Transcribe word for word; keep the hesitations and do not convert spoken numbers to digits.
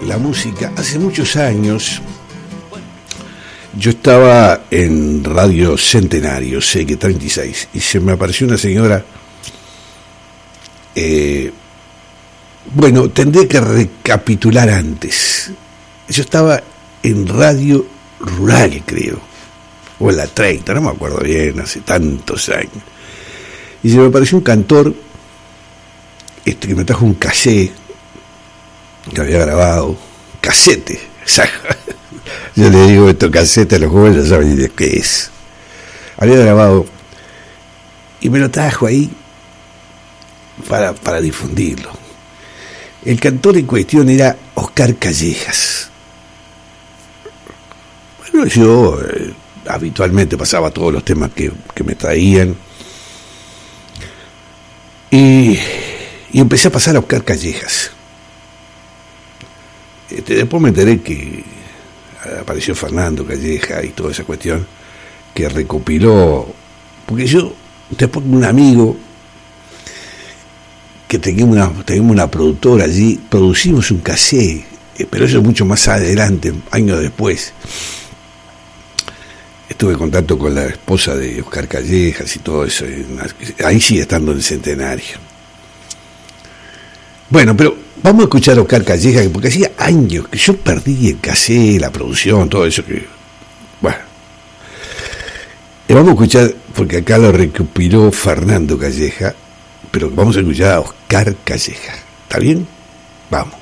la música. Hace muchos años yo estaba en Radio Centenario, C X treinta y seis, y se me apareció una señora. Eh, bueno, tendré que recapitular antes. Yo estaba en Radio Rural, creo, o en la treinta, no me acuerdo bien, hace tantos años. Y se me apareció un cantor este, que me trajo un cassette que había grabado, casete, yo le digo esto casete a los jóvenes, ya saben de qué es. Había grabado y me lo trajo ahí para, para difundirlo. El cantor en cuestión era Oscar Callejas. Bueno, yo eh, habitualmente pasaba todos los temas que, que me traían y, y empecé a pasar a Oscar Callejas. Este, después me enteré que apareció Fernando Calleja y toda esa cuestión que recopiló, porque yo después un amigo que teníamos una, teníamos una productora allí, producimos un cassette, pero eso es mucho más adelante, años después. Estuve en contacto con la esposa de Oscar Callejas y todo eso, ahí sigue estando en el Centenario. Bueno, pero vamos a escuchar a Oscar Callejas, porque hacía años que yo perdí el cassette, la producción, todo eso que... Bueno. Y vamos a escuchar, porque acá lo recopiló Fernando Calleja, pero vamos a escuchar a Oscar Calleja. ¿Está bien? Vamos.